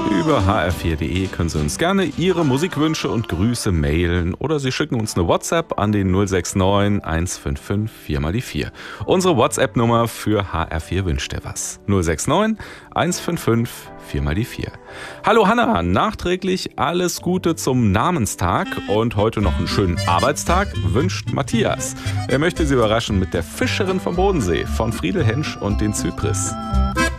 Über hr4.de können Sie uns gerne Ihre Musikwünsche und Grüße mailen oder Sie schicken uns eine WhatsApp an den 069 155 4x4. Unsere WhatsApp-Nummer für HR4 wünscht dir was. 069 155 4x4. Hallo Hanna, nachträglich alles Gute zum Namenstag und heute noch einen schönen Arbeitstag wünscht Matthias. Er möchte Sie überraschen mit der Fischerin vom Bodensee von Friedel Hensch und den Zypris.